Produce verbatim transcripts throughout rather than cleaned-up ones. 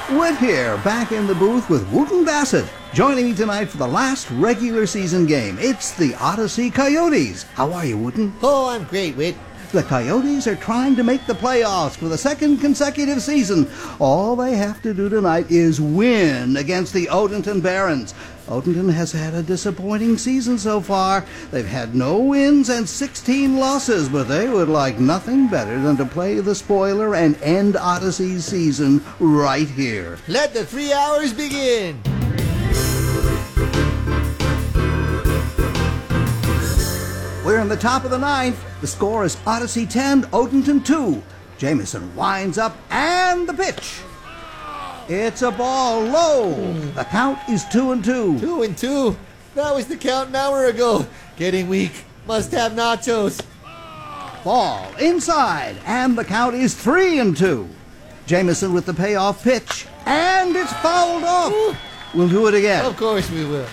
Whit here, back in the booth with Wooten Bassett. Joining me tonight for the last regular season game. It's the Odyssey Coyotes. How are you, Wooten? Oh, I'm great, Whit. The Coyotes are trying to make the playoffs for the second consecutive season. All they have to do tonight is win against the Odenton Barons. Odenton has had a disappointing season so far. They've had no wins and sixteen losses, but they would like nothing better than to play the spoiler and end Odyssey's season right here. Let the three hours begin. We're in the top of the ninth. The score is Odyssey ten, Odenton two. Jamison winds up, and the pitch. It's a ball low. The count is two and two. Two and two? That was the count an hour ago. Getting weak. Must have nachos. Ball inside, and the count is three and two. Jamison with the payoff pitch, and it's fouled off. Ooh. We'll do it again. Of course we will.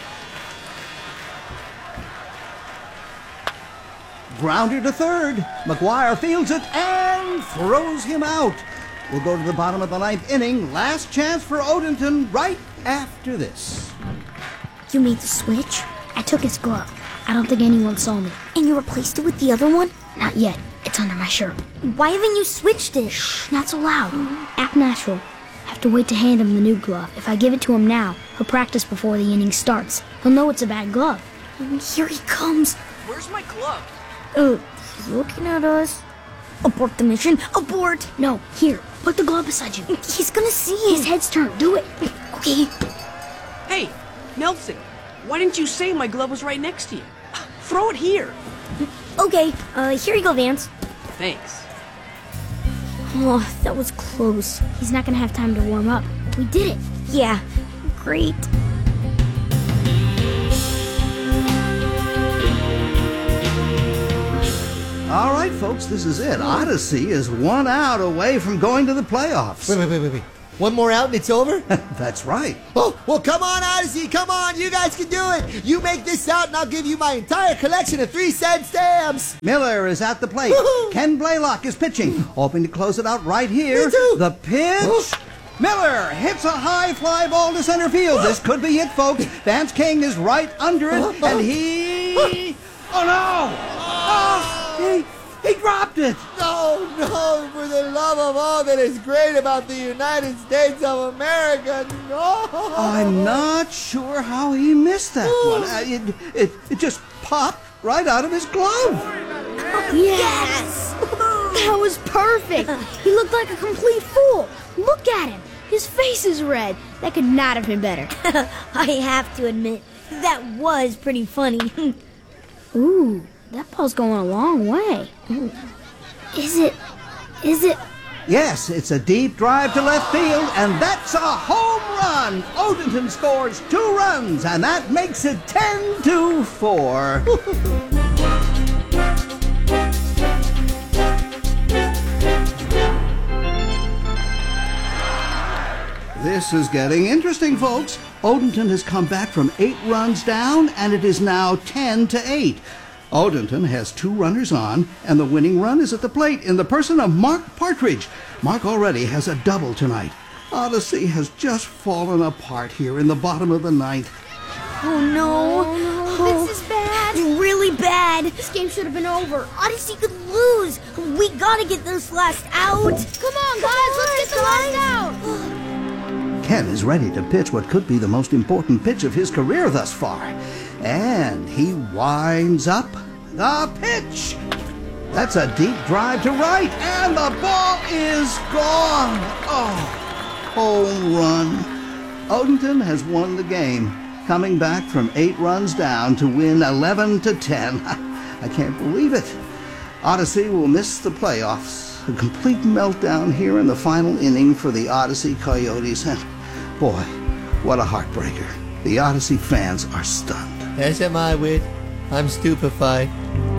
Grounder to third. McGuire fields it and throws him out. We'll go to the bottom of the ninth inning. Last chance for Odenton right after this. You made the switch? I took his glove. I don't think anyone saw me. And you replaced it with the other one? Not yet. It's under my shirt. Why haven't you switched it? Shh, not so loud. Act natural. Have to wait to hand him the new glove. If I give it to him now, he'll practice before the inning starts. He'll know it's a bad glove. And here he comes. Where's my glove? Uh, he's looking at us. Abort the mission. Abort! No, here. Put the glove beside you. He's gonna see it. His head's turned. Do it. Okay. Hey, Nelson, why didn't you say my glove was right next to you? Throw it here. Okay, uh, here you go, Vance. Thanks. Oh, that was close. He's not gonna have time to warm up. We did it. Yeah, great. All right, folks, this is it. Odyssey is one out away from going to the playoffs. Wait, wait, wait, wait, wait. One more out and it's over? That's right. Oh, well, come on, Odyssey. Come on. You guys can do it. You make this out and I'll give you my entire collection of three cent stamps. Miller is at the plate. Woo-hoo. Ken Blaylock is pitching, hoping to close it out right here. Me too. The pitch. Oh. Miller hits a high fly ball to center field. This could be it, folks. Vance King is right under it, and he... Oh, no! Oh, he... He dropped it! No, no, for the love of all that is great about the United States of America, no! I'm not sure how he missed that one. Uh, it, it, it just popped right out of his glove. Yes! That was perfect. He looked like a complete fool. Look at him. His face is red. That could not have been better. I have to admit, that was pretty funny. Ooh. That ball's going a long way. Is it... Is it... Yes, it's a deep drive to left field, and that's a home run. Odenton scores two runs, and that makes it ten to four. This is getting interesting, folks. Odenton has come back from eight runs down, and it is now ten to eight. Odenton has two runners on, and the winning run is at the plate in the person of Mark Partridge. Mark already has a double tonight. Odyssey has just fallen apart here in the bottom of the ninth. Oh, no. Oh, no. This is bad. Really bad. This game should have been over. Odyssey could lose. We gotta get this last out. Come on, guys. Let's get the last out. Ken is ready to pitch what could be the most important pitch of his career thus far. And he winds up the pitch. That's a deep drive to right, and the ball is gone. Oh, home run. Odenton has won the game, coming back from eight runs down to win eleven to ten. I can't believe it. Odyssey will miss the playoffs. A complete meltdown here in the final inning for the Odyssey Coyotes. And boy, what a heartbreaker. The Odyssey fans are stunned. As am I, Whit. I'm stupefied.